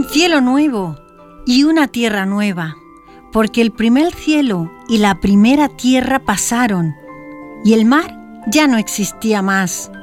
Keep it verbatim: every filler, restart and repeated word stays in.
cielo nuevo y una tierra nueva, porque el primer cielo y la primera tierra pasaron, y el mar ya no existía más.